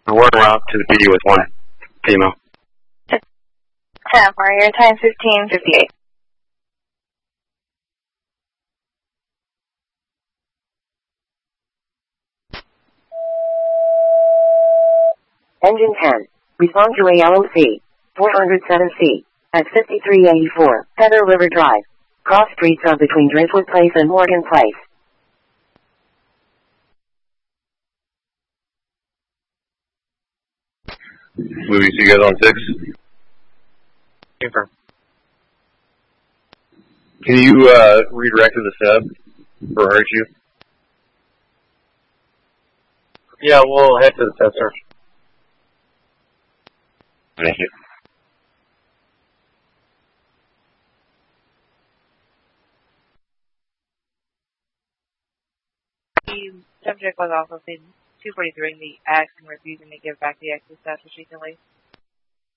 We're route to the B with one female. 10 for your time 15:58. Engine 10. Respond to ALOC 407C at 5384 Feather River Drive. Cross streets are between Driftwood Place and Morgan Place. Movie, see you guys on 6? Confirm. Can you redirect to the sub for hurt you? Yeah, we'll head to the sub, sir. Thank you. The subject was also seen 243 in the acts and refusing to give back the excess stuff recently.